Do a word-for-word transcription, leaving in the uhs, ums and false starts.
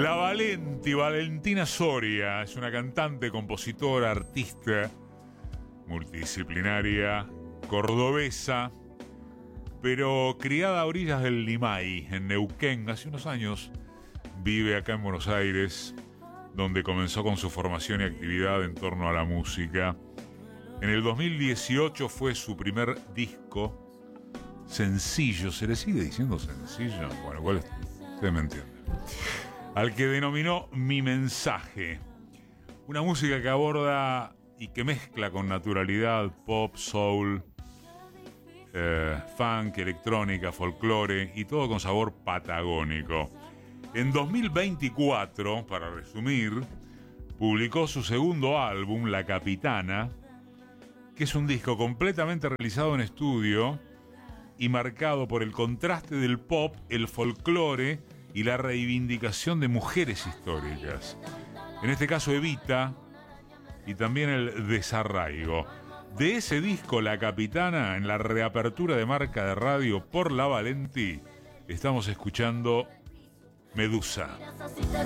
La Valenti, Valentina Soria, es una cantante, compositora, artista, multidisciplinaria, cordobesa, pero criada a orillas del Limay, en Neuquén. Hace unos años vive acá en Buenos Aires, donde comenzó con su formación y actividad en torno a la música. En el dos mil dieciocho fue su primer disco, sencillo. ¿Se le sigue diciendo sencillo? Bueno, igual ustedes me entienden. Al que denominó Mi Mensaje. Una música que aborda y que mezcla con naturalidad pop, soul, eh, funk, electrónica, folclore y todo con sabor patagónico. En dos mil veinticuatro, para resumir, publicó su segundo álbum, La Capitana, que es un disco completamente realizado en estudio y marcado por el contraste del pop, el folclore y la reivindicación de mujeres históricas. En este caso Evita y también el desarraigo. De ese disco, La Capitana, en la reapertura de Marca de Radio por La Valenti, estamos escuchando Medusa.